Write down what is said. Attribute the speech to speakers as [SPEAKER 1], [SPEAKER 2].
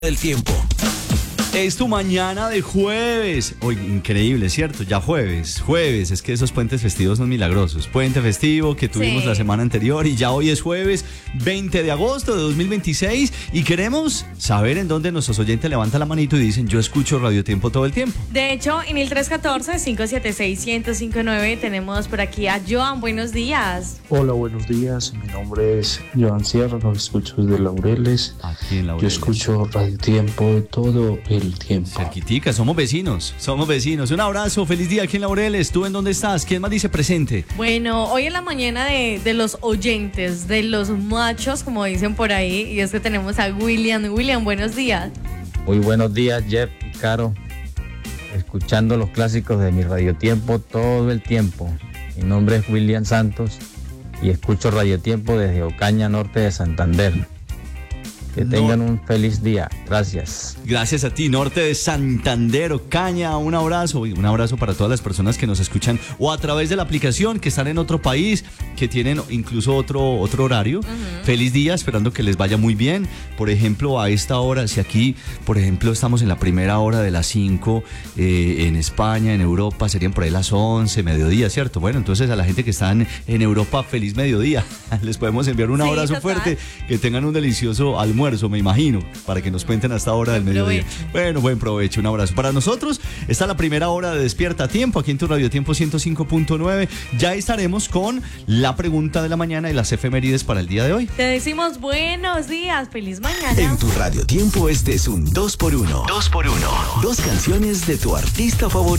[SPEAKER 1] del tiempo.
[SPEAKER 2] Es tu mañana de jueves. Oye, increíble, ¿cierto? Ya jueves, es que esos puentes festivos son milagrosos. Puente festivo que tuvimos la semana anterior y ya hoy es jueves 20 de agosto de 2026 y queremos saber en dónde nuestros oyentes levantan la manito y dicen yo escucho Radio Tiempo todo el tiempo.
[SPEAKER 3] De hecho, en el 314-576-1059 tenemos por aquí a Joan. Buenos días.
[SPEAKER 4] Hola, buenos días. Mi nombre es Joan Sierra, lo escucho desde Laureles.
[SPEAKER 2] Aquí en Laureles.
[SPEAKER 4] Yo escucho Radio Tiempo todo el tiempo.
[SPEAKER 2] Cerquitica, somos vecinos. Un abrazo, feliz día aquí en Laureles. ¿Tú en dónde estás? ¿Quién más dice presente?
[SPEAKER 3] Bueno, hoy es la mañana de los oyentes, de los machos, como dicen por ahí, y es que tenemos a William. William, buenos días.
[SPEAKER 5] Muy buenos días, Jeff y Caro. Escuchando los clásicos de mi Radio Tiempo todo el tiempo. Mi nombre es William Santos y escucho Radio Tiempo desde Ocaña, norte de Santander. Que tengan un feliz día. Gracias.
[SPEAKER 2] Gracias a ti, norte de Santander, Ocaña. Un abrazo y un abrazo para todas las personas que nos escuchan o a través de la aplicación, que están en otro país, que tienen incluso otro horario. Feliz día, esperando que les vaya muy bien. Por ejemplo, a esta hora, si aquí, por ejemplo, estamos en la primera hora de las 5, en España, en Europa, serían por ahí las 11, mediodía, ¿cierto? Bueno, entonces a la gente que está en Europa, feliz mediodía. Les podemos enviar un abrazo fuerte, que tengan un delicioso almuerzo, me imagino, para que nos cuenten hasta hora del mediodía. Bueno, buen provecho, un abrazo. Para nosotros está la primera hora de Despierta a Tiempo, aquí en tu Radio Tiempo 105.9. Ya estaremos con la pregunta de la mañana y las efemérides para el día de hoy.
[SPEAKER 3] Te decimos buenos días, feliz mañana.
[SPEAKER 1] En tu Radio Tiempo este es un 2x1. 2x1. Dos canciones de tu artista favorito.